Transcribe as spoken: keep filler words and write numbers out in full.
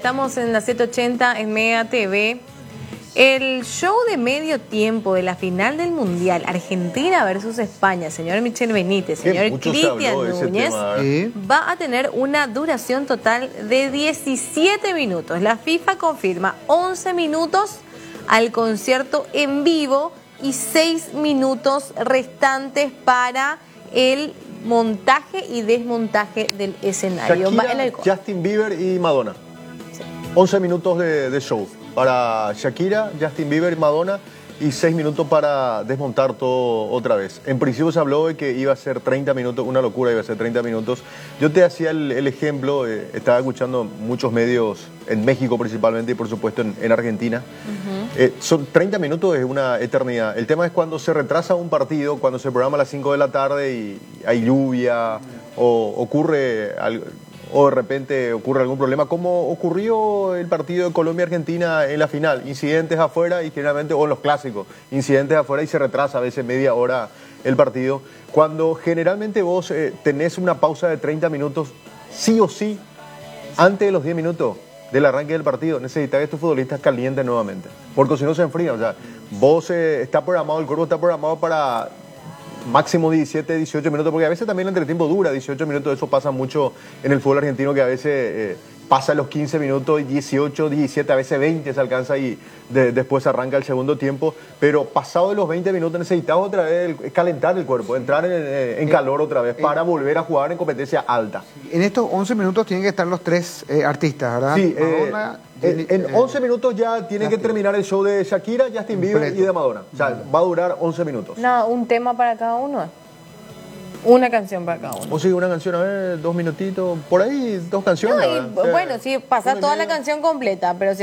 estamos en la setecientos ochenta en Mega T V. El show de medio tiempo de la final del Mundial, Argentina versus España, señor Michel Benítez, señor Cristian Núñez, ¿sí? Va a tener una duración total de diecisiete minutos. La FIFA confirma once minutos al concierto en vivo y seis minutos restantes para el montaje y desmontaje del escenario. Shakira, Justin Bieber y Madonna. Sí. once minutos de, de show para Shakira, Justin Bieber y Madonna y seis minutos para desmontar todo otra vez. En principio se habló de que iba a ser treinta minutos, una locura, iba a ser treinta minutos. Yo te hacía el, el ejemplo, eh, estaba escuchando muchos medios en México principalmente y por supuesto en, en Argentina. Uh-huh. eh, son treinta minutos es una eternidad. El tema es cuando se retrasa un partido, cuando se programa a las cinco de la tarde y hay lluvia o ocurre algo, o de repente ocurre algún problema, como ocurrió el partido de Colombia-Argentina en la final, incidentes afuera y generalmente, o en los clásicos, incidentes afuera y se retrasa a veces media hora el partido. Cuando generalmente vos eh, tenés una pausa de treinta minutos, sí o sí, antes de los diez minutos del arranque del partido, necesitas que tus futbolistas calienten nuevamente, porque si no se enfrían. O sea, vos eh, está programado, el cuerpo está programado para máximo diecisiete, dieciocho minutos, porque a veces también el entretiempo dura dieciocho minutos, eso pasa mucho en el fútbol argentino, que a veces eh, pasa los quince minutos y dieciocho, diecisiete, a veces veinte se alcanza y de, después arranca el segundo tiempo, pero pasado de los veinte minutos necesitamos otra vez el, calentar el cuerpo, entrar en, en calor otra vez para volver a jugar en competencia alta. En estos once minutos tienen que estar los tres eh, artistas, ¿verdad? Sí, Madonna, eh, en, en once minutos ya tiene que terminar el show de Shakira, Justin Bieber y de Madonna. O sea, va a durar once minutos. No, un tema para cada uno. Una canción para cada uno. O sí, una canción, a ver, dos minutitos, por ahí, dos canciones. No, y, bueno, sí, pasa toda la canción completa, pero si